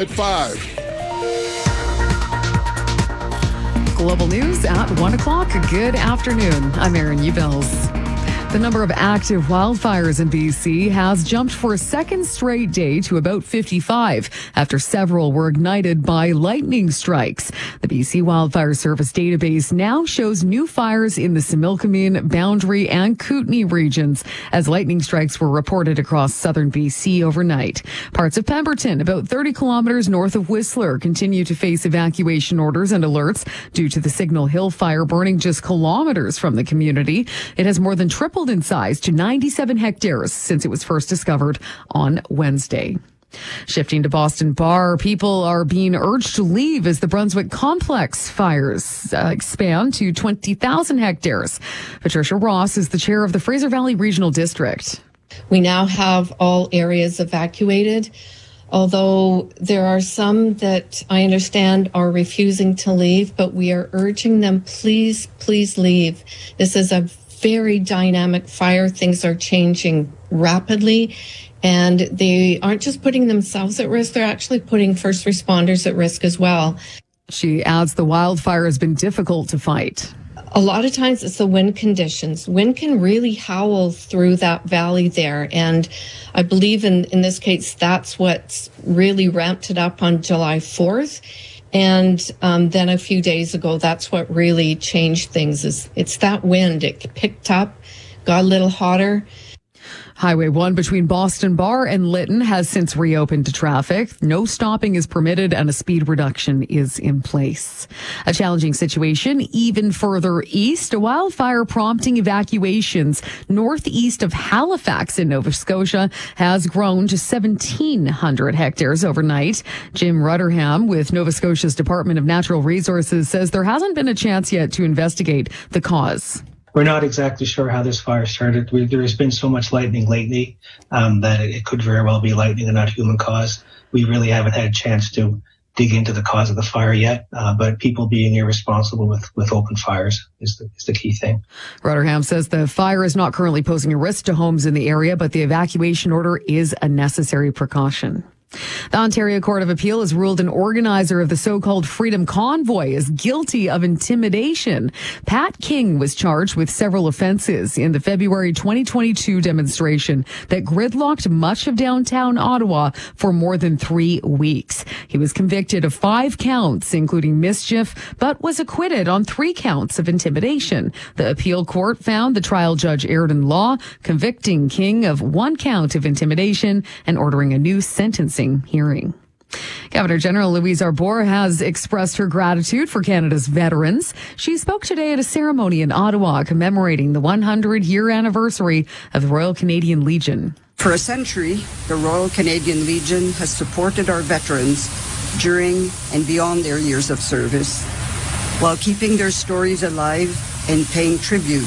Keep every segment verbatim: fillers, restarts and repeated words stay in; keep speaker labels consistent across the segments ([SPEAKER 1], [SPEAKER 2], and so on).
[SPEAKER 1] at five.
[SPEAKER 2] Global news at one o'clock. Good afternoon. I'm Erin Ubels. The number of active wildfires in B C has jumped for a second straight day to about fifty-five after several were ignited by lightning strikes. The B C Wildfire Service database now shows new fires in the Similkameen, Boundary and Kootenay regions as lightning strikes were reported across southern B C overnight. Parts of Pemberton, about thirty kilometers north of Whistler, continue to face evacuation orders and alerts due to the Signal Hill fire burning just kilometers from the community. It has more than tripled in size to ninety-seven hectares since it was first discovered on Wednesday. Shifting to Boston Bar, people are being urged to leave as the Brunswick Complex fires uh, expand to twenty thousand hectares. Patricia Ross is the chair of the Fraser Valley Regional District.
[SPEAKER 3] We now have all areas evacuated, although there are some that I understand are refusing to leave, but we are urging them, please, please leave. This is a very dynamic fire. Things are changing rapidly, and they aren't just putting themselves at risk, they're actually putting first responders at risk as well.
[SPEAKER 2] She adds the wildfire has been difficult to fight.
[SPEAKER 3] A lot of times it's the wind conditions. Wind can really howl through that valley there. And I believe in, in this case, that's what's really ramped it up on July fourth. And um, then a few days ago, that's what really changed things. Is it's that wind. It picked up, got a little hotter.
[SPEAKER 2] Highway one between Boston Bar and Lytton has since reopened to traffic. No stopping is permitted and a speed reduction is in place. A challenging situation even further east. A wildfire prompting evacuations northeast of Halifax in Nova Scotia has grown to seventeen hundred hectares overnight. Jim Rutterham with Nova Scotia's Department of Natural Resources says there hasn't been a chance yet to investigate the cause.
[SPEAKER 4] We're not exactly sure how this fire started. We, there has been so much lightning lately um, that it, it could very well be lightning and not human caused. We really haven't had a chance to dig into the cause of the fire yet, uh, but people being irresponsible with, with open fires is the, is the key thing.
[SPEAKER 2] Rutterham says the fire is not currently posing a risk to homes in the area, but the evacuation order is a necessary precaution. The Ontario Court of Appeal has ruled an organizer of the so-called Freedom Convoy is guilty of intimidation. Pat King was charged with several offenses in the February twenty twenty-two demonstration that gridlocked much of downtown Ottawa for more than three weeks. He was convicted of five counts, including mischief, but was acquitted on three counts of intimidation. The appeal court found the trial judge erred in law, convicting King of one count of intimidation and ordering a new sentencing hearing. Governor General Louise Arbour has expressed her gratitude for Canada's veterans. She spoke today at a ceremony in Ottawa commemorating the one hundred year anniversary of the Royal Canadian Legion.
[SPEAKER 5] For a century, the Royal Canadian Legion has supported our veterans during and beyond their years of service, while keeping their stories alive and paying tribute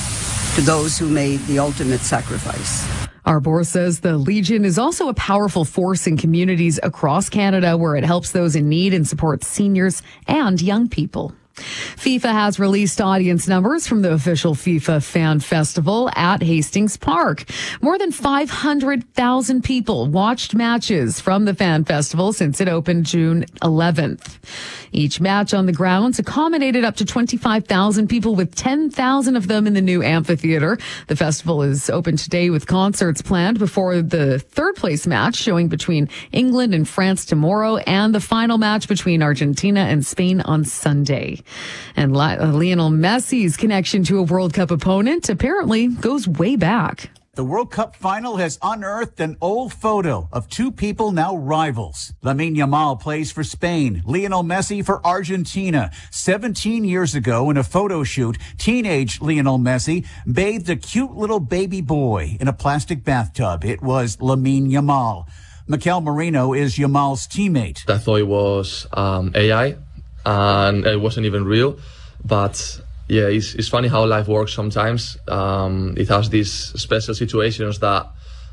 [SPEAKER 5] to those who made the ultimate sacrifice.
[SPEAKER 2] Arbour says the Legion is also a powerful force in communities across Canada where it helps those in need and supports seniors and young people. FIFA has released audience numbers from the official FIFA Fan Festival at Hastings Park. More than five hundred thousand people watched matches from the Fan Festival since it opened June eleventh. Each match on the grounds accommodated up to twenty-five thousand people, with ten thousand of them in the new amphitheater. The festival is open today with concerts planned before the third place match showing between England and France tomorrow, and the final match between Argentina and Spain on Sunday. And Lionel Messi's connection to a World Cup opponent apparently goes way back.
[SPEAKER 6] The World Cup final has unearthed an old photo of two people now rivals. Lamine Yamal plays for Spain, Lionel Messi for Argentina. seventeen years ago in a photo shoot, teenage Lionel Messi bathed a cute little baby boy in a plastic bathtub. It was Lamine Yamal. Mikel Merino is Yamal's teammate.
[SPEAKER 7] I thought it was um, A I. And it wasn't even real, but yeah, it's, it's funny how life works sometimes. Um, it has these special situations that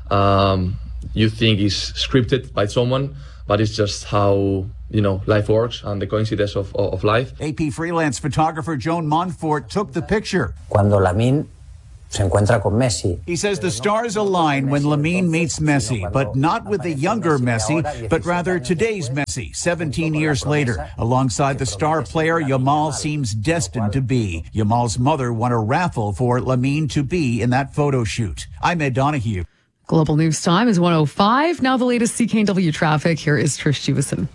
[SPEAKER 7] um, you think is scripted by someone, but it's just how, you know, life works and the coincidence of, of life.
[SPEAKER 6] A P freelance photographer Joan Montfort took the picture.
[SPEAKER 8] Cuando Lamine
[SPEAKER 1] se encuentra con Messi.
[SPEAKER 6] He says the stars align when Lamine meets Messi, but not with the younger Messi, but rather today's Messi, seventeen years later. Alongside the star player Yamal seems destined to be. Yamal's mother won a raffle for Lamine to be in that photo shoot. I'm Ed Donahue.
[SPEAKER 2] Global News Time is one oh five. Now the latest C K N W traffic. Here is Trish Jewison.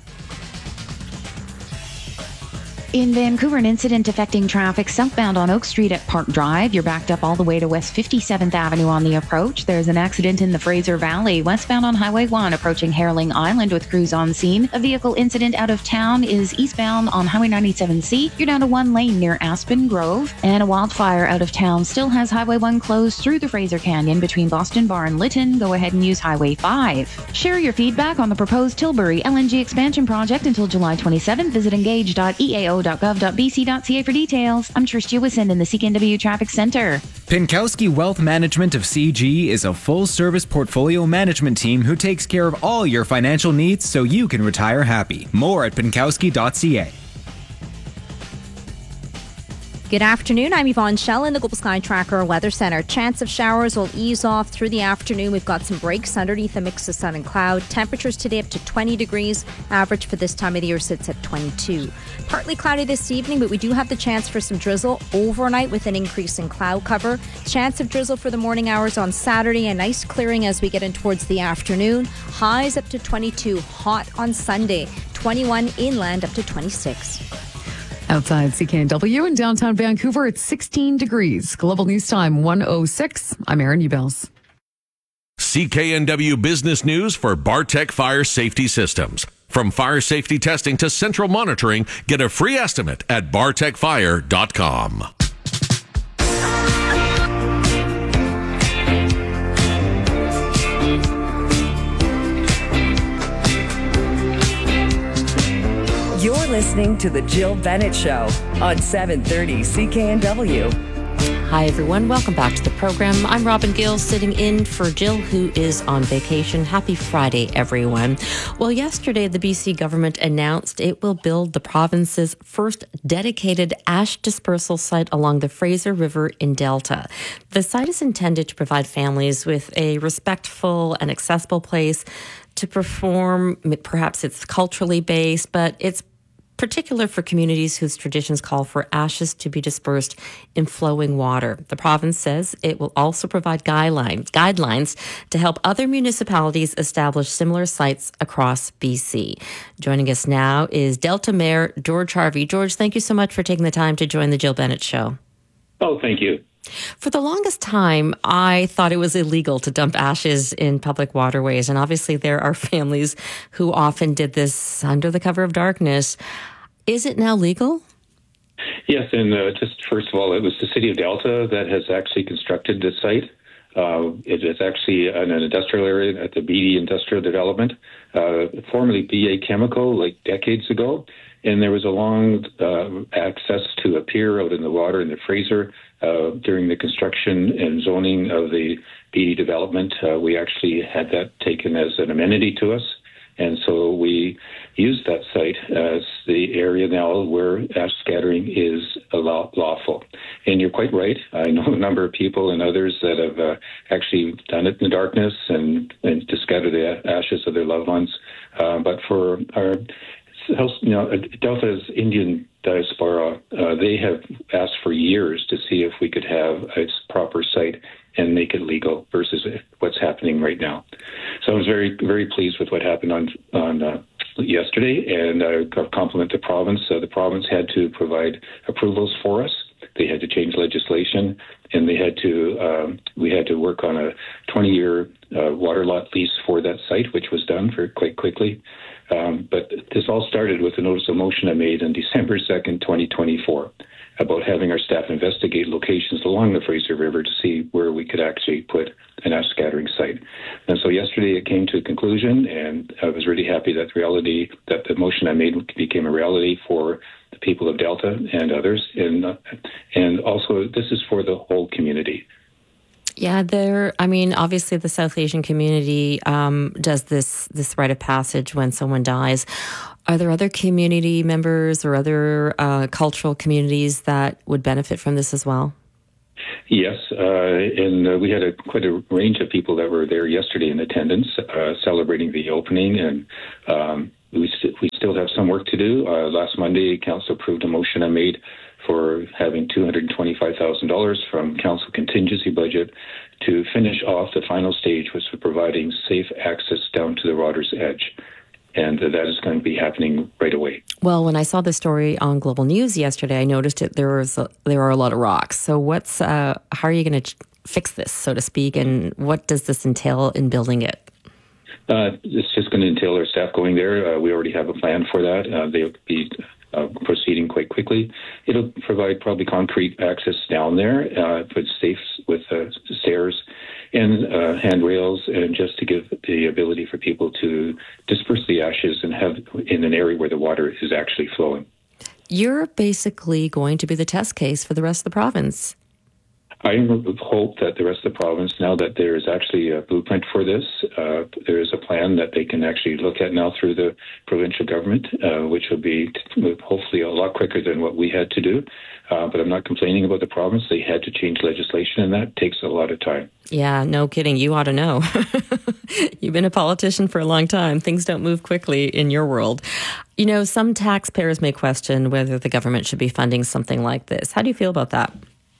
[SPEAKER 8] In Vancouver, an incident affecting traffic southbound on Oak Street at Park Drive. You're backed up all the way to West fifty-seventh Avenue on the approach. There's an accident in the Fraser Valley. Westbound on Highway one, approaching Herling Island with crews on scene. A vehicle incident out of town is eastbound on Highway ninety-seven C. You're down to one lane near Aspen Grove. And a wildfire out of town still has Highway one closed through the Fraser Canyon between Boston Bar and Lytton. Go ahead and use Highway five. Share your feedback on the proposed Tilbury L N G expansion project until July twenty-seventh. Visit engage dot e a o dot gov dot b c dot c a for details. I'm Trish Jewison in the C K N W Traffic Center.
[SPEAKER 9] Pinkowski Wealth Management of C G is a full-service portfolio management team who takes care of all your financial needs so you can retire happy. More at pinkowski dot c a.
[SPEAKER 10] Good afternoon. I'm Yvonne Shell in the Global Sky Tracker Weather Center. Chance of showers will ease off through the afternoon. We've got some breaks underneath a mix of sun and cloud. Temperatures today up to twenty degrees. Average for this time of the year sits at twenty-two. Partly cloudy this evening, but we do have the chance for some drizzle overnight with an increase in cloud cover. Chance of drizzle for the morning hours on Saturday. A nice clearing as we get in towards the afternoon. Highs up to twenty-two. Hot on Sunday. twenty-one inland up to twenty-six.
[SPEAKER 2] Outside C K N W in downtown Vancouver, it's sixteen degrees. Global News Time one oh six. I'm Erin Ubels.
[SPEAKER 11] C K N W Business News for Bartec Fire Safety Systems. From fire safety testing to central monitoring, get a free estimate at bartec fire dot com.
[SPEAKER 12] You're listening to The Jill Bennett Show on seven thirty C K N W.
[SPEAKER 13] Hi, everyone. Welcome back to the program. I'm Robin Gill, sitting in for Jill, who is on vacation. Happy Friday, everyone. Well, yesterday, the B C government announced it will build the province's first dedicated ash dispersal site along the Fraser River in Delta. The site is intended to provide families with a respectful and accessible place to perform. Perhaps it's culturally based, but it's particular for communities whose traditions call for ashes to be dispersed in flowing water. The province says it will also provide guidelines, guidelines to help other municipalities establish similar sites across B C. Joining us now is Delta Mayor George Harvey. George, thank you so much for taking the time to join the Jill Bennett Show.
[SPEAKER 14] Oh, thank you.
[SPEAKER 13] For the longest time, I thought it was illegal to dump ashes in public waterways. And obviously there are families who often did this under the cover of darkness. Is it now legal?
[SPEAKER 14] Yes, and uh, just first of all, it was the City of Delta that has actually constructed this site. Uh, it is actually an, an industrial area at the B D Industrial Development, uh, formerly B A Chemical, like decades ago. And there was a long uh, access to a pier out in the water in the Fraser uh, during the construction and zoning of the B D development. Uh, we actually had that taken as an amenity to us. And so we use that site as the area now where ash scattering is law- lawful. And you're quite right. I know a number of people and others that have uh, actually done it in the darkness and, and to scatter the ashes of their loved ones. Uh, but for our you know, Delta's Indian diaspora, uh, they have asked for years to see if we could have a proper site and make it legal versus what's happening right now. So I was very, very pleased with what happened on on uh, yesterday, and I compliment the province. Uh, the province had to provide approvals for us. They had to change legislation, and they had to um, we had to work on a twenty-year uh, water lot lease for that site, which was done very quite quickly. Um, but this all started with a notice of motion I made on December second, twenty twenty-four, about having our staff investigate locations along the Fraser River to see where we could actually put an ash scattering site. And so yesterday it came to a conclusion, and I was really happy that reality, that the motion I made became a reality for the people of Delta and others. And, uh, and also this is for the whole community.
[SPEAKER 13] Yeah, there. I mean, obviously, the South Asian community um, does this this rite of passage when someone dies. Are there other community members or other uh, cultural communities that would benefit from this as well?
[SPEAKER 14] Yes, uh, and uh, we had a, quite a range of people that were there yesterday in attendance, uh, celebrating the opening, and um, we, st- we still have some work to do. Uh, last Monday, Council approved a motion I made for having two hundred twenty-five thousand dollars from Council contingency budget to finish off the final stage, which was providing safe access down to the water's edge. And uh, that is going to be happening right away.
[SPEAKER 13] Well, when I saw the story on Global News yesterday, I noticed that there was a, there are a lot of rocks. So, what's uh, how are you going to ch- fix this, so to speak, and what does this entail in building it?
[SPEAKER 14] Uh, it's just going to entail our staff going there. Uh, we already have a plan for that. Uh, they'll be uh, proceeding quite quickly. It'll provide probably concrete access down there, uh, but safe with uh, stairs and uh, handrails, and just to give the ability for people to disperse the ashes and have in an area where the water is actually flowing.
[SPEAKER 13] You're basically going to be the test case for the rest of the province.
[SPEAKER 14] I hope that the rest of the province, now that there is actually a blueprint for this, uh, there is a plan that they can actually look at now through the provincial government, uh, which will be hopefully a lot quicker than what we had to do. Uh, but I'm not complaining about the province. They had to change legislation, and that takes a lot of time.
[SPEAKER 13] Yeah, no kidding. You ought to know. You've been a politician for a long time. Things don't move quickly in your world. You know, some taxpayers may question whether the government should be funding something like this. How do you feel about that?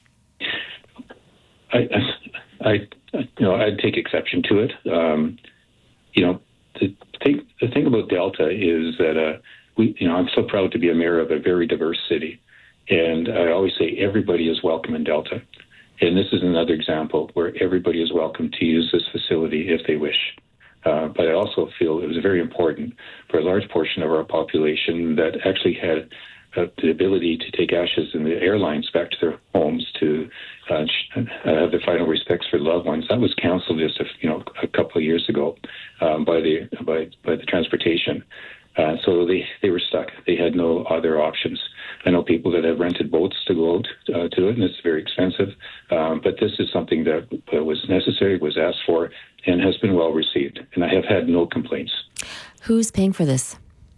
[SPEAKER 14] I, I, you know, I'd take exception to it. Um, you know, the thing, the thing about Delta is that uh, we, you know, I'm so proud to be a mayor of a very diverse city, and I always say everybody is welcome in Delta. And this is another example where everybody is welcome to use this facility if they wish. Uh, but I also feel it was very important for a large portion of our population that actually had uh, the ability to take ashes in the airlines back to their homes to uh, have their final respects for loved ones. That was canceled just a, you know a couple of years ago um, by the by by the transportation. Uh, so they, they were stuck. They had no other options. I know people that have rented boats to go out uh, to it, and it's very expensive. Um, but this is something that uh, was necessary, was asked for, and has been well received. And I have had no complaints.
[SPEAKER 13] Who's paying for this?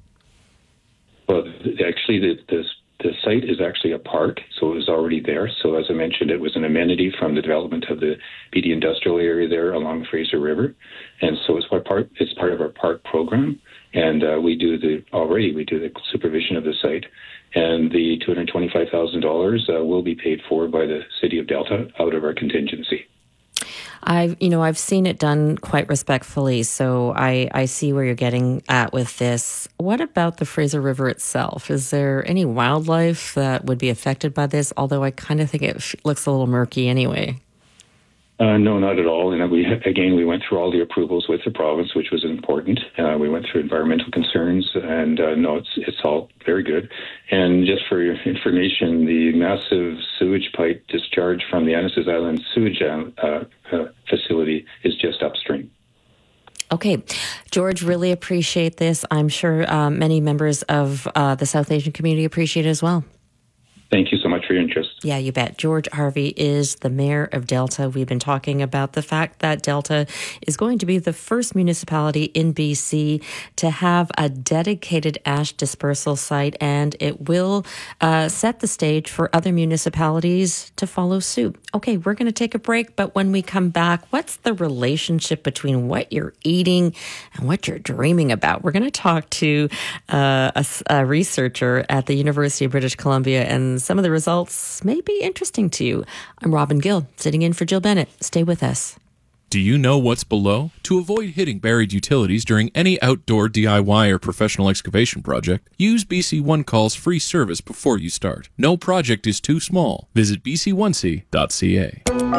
[SPEAKER 14] Well, actually, the, the, the site is actually a park, so it was already there. So as I mentioned, it was an amenity from the development of the B D industrial area there along the Fraser River. And so it's part, it's part of our park program. And uh, we do the already we do the supervision of the site, and the two hundred twenty-five thousand dollars uh, will be paid for by the City of Delta out of our contingency.
[SPEAKER 13] I've, you know, I've seen it done quite respectfully, so I, I see where you're getting at with this. What about the Fraser River itself? Is there any wildlife that would be affected by this? Although I kind of think it looks a little murky anyway.
[SPEAKER 14] Uh, no, not at all. And we again, we went through all the approvals with the province, which was important. Uh, we went through environmental concerns, and uh, no, it's it's all very good. And just for your information, the massive sewage pipe discharge from the Annacis Island sewage uh, uh, facility is just upstream.
[SPEAKER 13] Okay. George, really appreciate this. I'm sure uh, many members of uh, the South Asian community appreciate it as well.
[SPEAKER 14] Thank you so much for your interest.
[SPEAKER 13] Yeah, you bet. George Harvey is the mayor of Delta. We've been talking about the fact that Delta is going to be the first municipality in B C to have a dedicated ash dispersal site, and it will uh, set the stage for other municipalities to follow suit. Okay, we're going to take a break, but when we come back, what's the relationship between what you're eating and what you're dreaming about? We're going to talk to uh, a, a researcher at the University of British Columbia, and some of the results may be interesting to you. I'm Robin Gill, sitting in for Jill Bennett. Stay with us.
[SPEAKER 1] Do you know what's below? To avoid hitting buried utilities during any outdoor D I Y or professional excavation project, use B C One Call's free service before you start. No project is too small. Visit b c one c dot c a.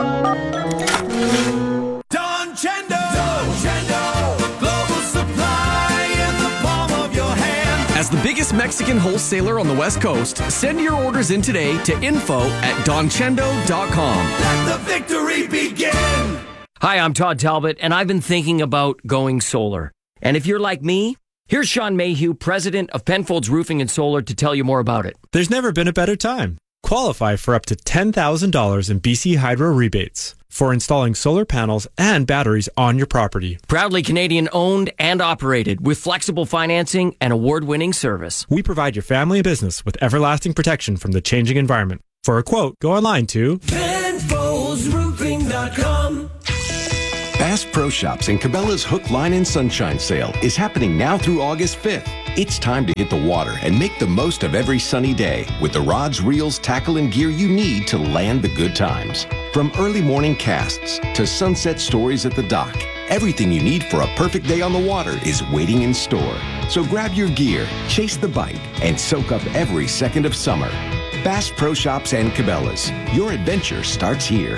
[SPEAKER 15] As the biggest Mexican wholesaler on the West Coast, send your orders in today to info at donchendo dot com.
[SPEAKER 16] Let the victory begin! Hi, I'm Todd Talbot, and I've been thinking about going solar. And if you're like me, here's Sean Mayhew, president of Penfolds Roofing and Solar, to tell you more about it.
[SPEAKER 17] There's never been a better time. Qualify for up to ten thousand dollars in B C Hydro rebates for installing solar panels and batteries on your property.
[SPEAKER 16] Proudly Canadian owned and operated with flexible financing and award-winning service.
[SPEAKER 17] We provide your family and business with everlasting protection from the changing environment. For a quote, go online to Penfolds.
[SPEAKER 18] Penfolds Roofing dot com.
[SPEAKER 19] Bass Pro Shops and Cabela's Hook, Line, and Sunshine Sale is happening now through August fifth. It's time to hit the water and make the most of every sunny day with the rods, reels, tackle, and gear you need to land the good times. From early morning casts to sunset stories at the dock, everything you need for a perfect day on the water is waiting in store. So grab your gear, chase the bite, and soak up every second of summer. Bass Pro Shops and Cabela's. Your adventure starts here.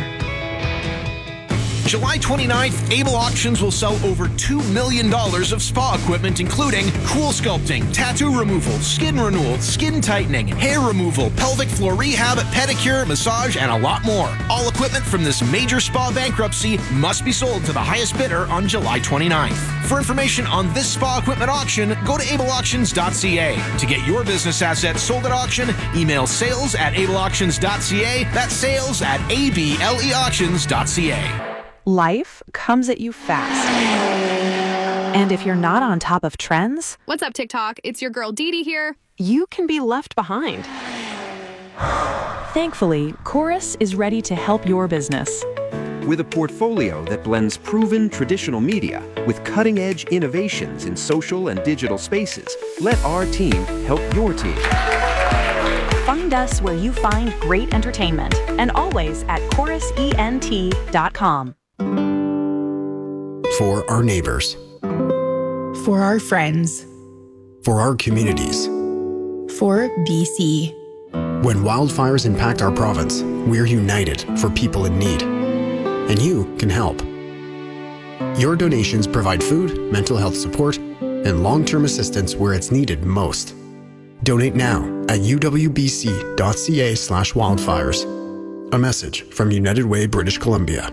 [SPEAKER 20] July twenty-ninth, Able Auctions will sell over two million dollars of spa equipment, including cool sculpting, tattoo removal, skin renewal, skin tightening, hair removal, pelvic floor rehab, pedicure, massage, and a lot more. All equipment from this major spa bankruptcy must be sold to the highest bidder on July twenty-ninth. For information on this spa equipment auction, go to able auctions dot c a. To get your business assets sold at auction, email sales at able auctions dot c a. That's sales at able auctions dot c a.
[SPEAKER 21] Life comes at you fast. And if you're not on top of trends...
[SPEAKER 22] What's up, TikTok? It's your girl Dee Dee here.
[SPEAKER 21] You can be left behind. Thankfully, Chorus is ready to help your business.
[SPEAKER 23] With a portfolio that blends proven traditional media with cutting-edge innovations in social and digital spaces, let our team help your team.
[SPEAKER 21] Find us where you find great entertainment, and always at chorus ent dot com.
[SPEAKER 24] For our neighbors.
[SPEAKER 25] For our friends.
[SPEAKER 24] For our communities.
[SPEAKER 25] For B C.
[SPEAKER 24] When wildfires impact our province, we're united for people in need. And you can help. Your donations provide food, mental health support, and long-term assistance where it's needed most. Donate now at u w b c dot c a slash wildfires. A message from United Way, British Columbia.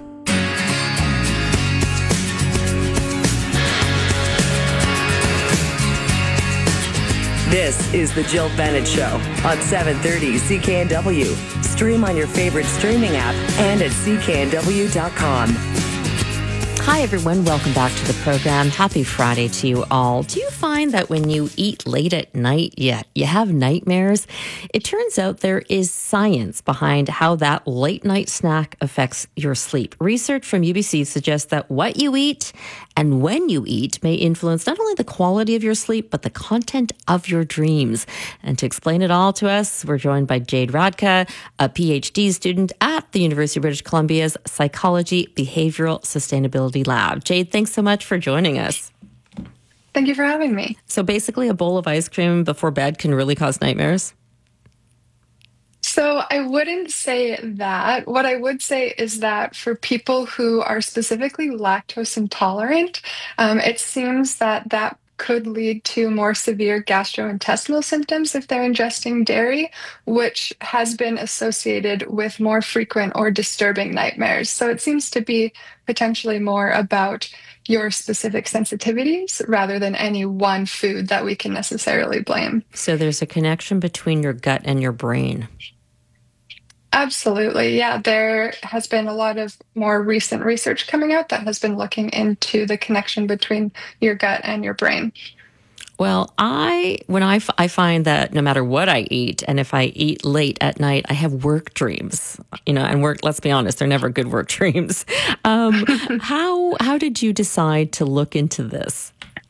[SPEAKER 12] This is The Jill Bennett Show on seven thirty C K N W. Stream on your favorite streaming app and at c k n w dot com.
[SPEAKER 13] Hi, everyone. Welcome back to the program. Happy Friday to you all. Do you find that when you eat late at night, yeah, you have nightmares? It turns out there is science behind how that late night snack affects your sleep. Research from U B C suggests that what you eat and when you eat may influence not only the quality of your sleep, but the content of your dreams. And to explain it all to us, we're joined by Jade Radka, a P H D student at the University of British Columbia's Psychology Behavioral Sustainability Lab. Jade, thanks so much for joining us.
[SPEAKER 26] Thank you for having me.
[SPEAKER 13] So basically, a bowl of ice cream before bed can really cause nightmares?
[SPEAKER 26] So I wouldn't say that. What I would say is that for people who are specifically lactose intolerant, um, it seems that that could lead to more severe gastrointestinal symptoms if they're ingesting dairy, which has been associated with more frequent or disturbing nightmares. So it seems to be potentially more about your specific sensitivities rather than any one food that we can necessarily blame.
[SPEAKER 13] So there's a connection between your gut and your brain.
[SPEAKER 26] Absolutely. Yeah, there has been a lot of more recent research coming out that has been looking into the connection between your gut and your brain.
[SPEAKER 13] Well, I when I, f- I find that no matter what I eat, and if I eat late at night, I have work dreams. You know, and work. Let's be honest, they're never good work dreams. Um, how how did you decide to look into this?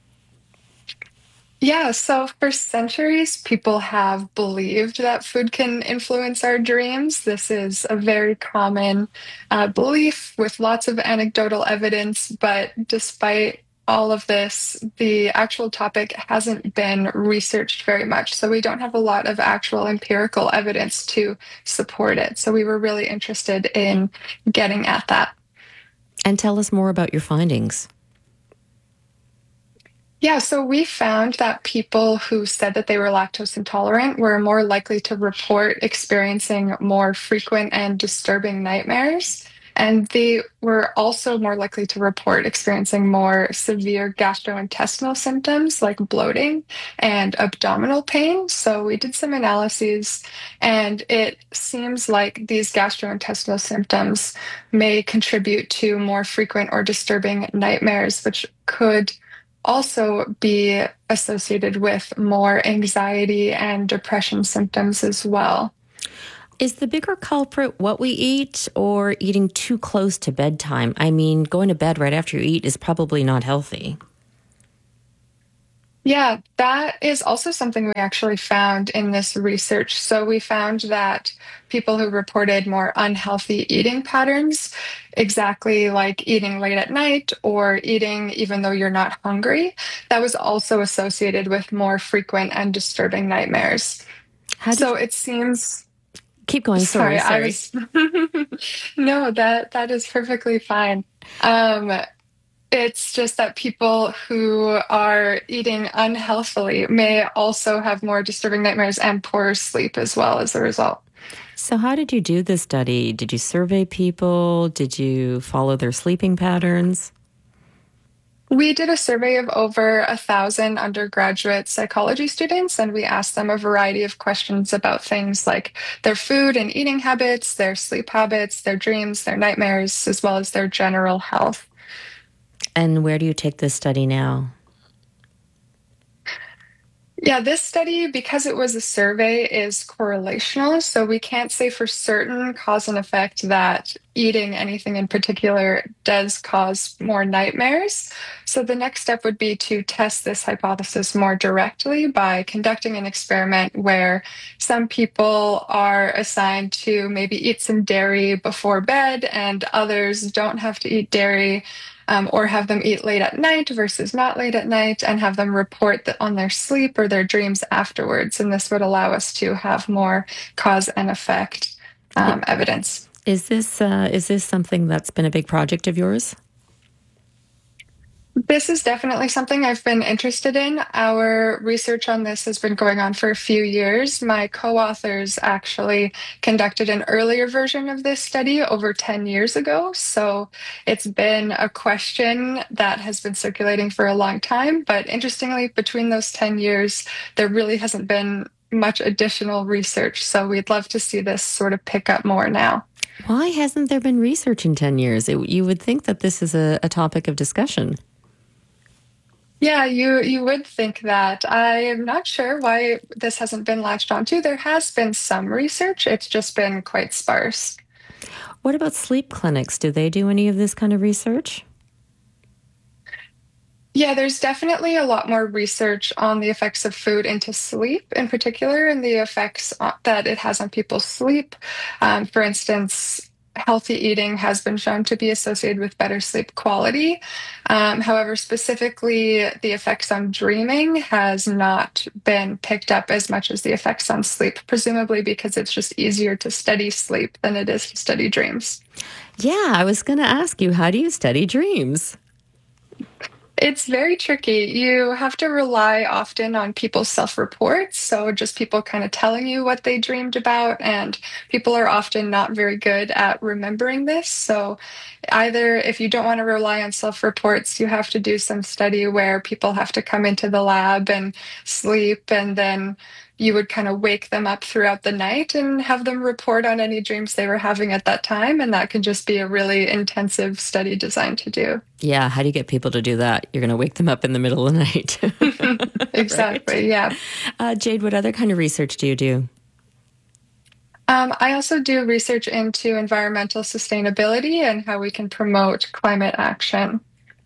[SPEAKER 26] Yeah, so for centuries, people have believed that food can influence our dreams. This is a very common uh, belief with lots of anecdotal evidence, but despite all of this, the actual topic hasn't been researched very much. So we don't have a lot of actual empirical evidence to support it. So we were really interested in getting at that.
[SPEAKER 13] And tell us more about your findings.
[SPEAKER 26] Yeah, so we found that people who said that they were lactose intolerant were more likely to report experiencing more frequent and disturbing nightmares. And they were also more likely to report experiencing more severe gastrointestinal symptoms like bloating and abdominal pain. So we did some analyses, and it seems like these gastrointestinal symptoms may contribute to more frequent or disturbing nightmares, which could also be associated with more anxiety and depression symptoms as well.
[SPEAKER 13] Is the bigger culprit what we eat or eating too close to bedtime? I mean, going to bed right after you eat is probably not healthy.
[SPEAKER 26] Yeah, that is also something we actually found in this research. So we found that people who reported more unhealthy eating patterns, exactly like eating late at night or eating even though you're not hungry, that was also associated with more frequent and disturbing nightmares. So it seems...
[SPEAKER 13] Keep going, sorry, sorry.
[SPEAKER 26] sorry. I was... no, that that is perfectly fine. Um It's just that people who are eating unhealthily may also have more disturbing nightmares and poorer sleep as well as a result.
[SPEAKER 13] So how did you do this study? Did you survey people? Did you follow their sleeping patterns?
[SPEAKER 26] We did a survey of over a thousand undergraduate psychology students, and we asked them a variety of questions about things like their food and eating habits, their sleep habits, their dreams, their nightmares, as well as their general health.
[SPEAKER 13] And where do you take this study now?
[SPEAKER 26] Yeah, this study, because it was a survey, is correlational. So we can't say for certain cause and effect that eating anything in particular does cause more nightmares. So the next step would be to test this hypothesis more directly by conducting an experiment where some people are assigned to maybe eat some dairy before bed and others don't have to eat dairy. Um, or have them eat late at night versus not late at night, and have them report that on their sleep or their dreams afterwards. And this would allow us to have more cause and effect um, evidence.
[SPEAKER 13] Is this uh, is this something that's been a big project of yours?
[SPEAKER 26] This is definitely something I've been interested in. Our research on this has been going on for a few years. My co-authors actually conducted an earlier version of this study over ten years ago. So it's been a question that has been circulating for a long time. But interestingly, between those ten years, there really hasn't been much additional research. So we'd love to see this sort of pick up more now.
[SPEAKER 13] Why hasn't there been research in ten years? It, you would think that this is a, a topic of discussion.
[SPEAKER 26] Yeah, you you would think that. I am not sure why this hasn't been latched onto. There has been some research. It's just been quite sparse.
[SPEAKER 13] What about sleep clinics? Do they do any of this kind of research?
[SPEAKER 26] Yeah, there's definitely a lot more research on the effects of food into sleep in particular, and the effects that it has on people's sleep. Um, for instance, healthy eating has been shown to be associated with better sleep quality. Um, however, specifically, the effects on dreaming has not been picked up as much as the effects on sleep, presumably because it's just easier to study sleep than it is to study dreams.
[SPEAKER 13] Yeah, I was going to ask you, how do you study dreams?
[SPEAKER 26] It's very tricky. You have to rely often on people's self-reports. So just people kind of telling you what they dreamed about. And people are often not very good at remembering this. So either if you don't want to rely on self-reports, you have to do some study where people have to come into the lab and sleep, and then you would kind of wake them up throughout the night and have them report on any dreams they were having at that time. And that can just be a really intensive study designed to do.
[SPEAKER 13] Yeah. How do you get people to do that? You're going to wake them up in the middle of the night.
[SPEAKER 26] Exactly. Right? Yeah.
[SPEAKER 13] Uh, Jade, what other kind of research do you do?
[SPEAKER 26] Um, I also do research into environmental sustainability and how we can promote climate action.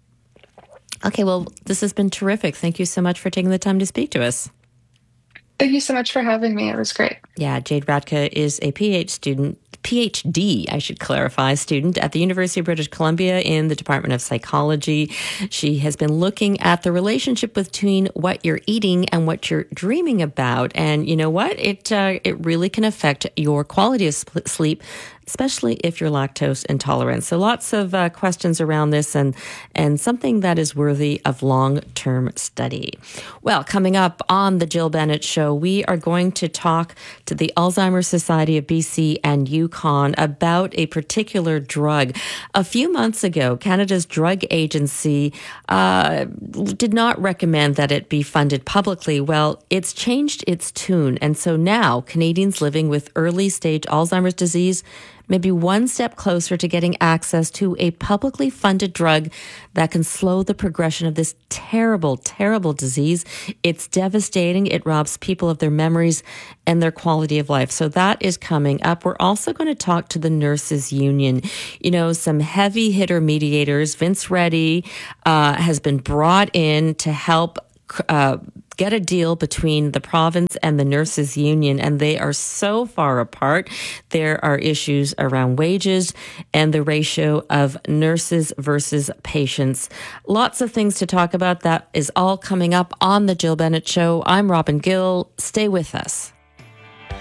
[SPEAKER 13] Okay. Well, this has been terrific. Thank you so much for taking the time to speak to us.
[SPEAKER 26] Thank you so much for having me. It was great.
[SPEAKER 13] Yeah, Jade Radka is a PhD student, PhD, I should clarify, student at the University of British Columbia in the Department of Psychology. She has been looking at the relationship between what you're eating and what you're dreaming about. And you know what? It uh, it really can affect your quality of sleep, especially if you're lactose intolerant. So lots of uh, questions around this, and, and something that is worthy of long-term study. Well, coming up on the Jill Bennett Show, we are going to talk to the Alzheimer's Society of B C and Yukon about a particular drug. A few months ago, Canada's Drug Agency uh, did not recommend that it be funded publicly. Well, it's changed its tune, and so now Canadians living with early-stage Alzheimer's disease maybe one step closer to getting access to a publicly funded drug that can slow the progression of this terrible, terrible disease. It's devastating. It robs people of their memories and their quality of life. So that is coming up. We're also going to talk to the nurses union. You know, some heavy hitter mediators. Vince Reddy uh, has been brought in to help uh, get a deal between the province and the nurses union, and they are so far apart. There are issues around wages and the ratio of nurses versus patients. Lots of things to talk about. That is all coming up on the Jill Bennett Show. I'm Robin Gill. Stay with us.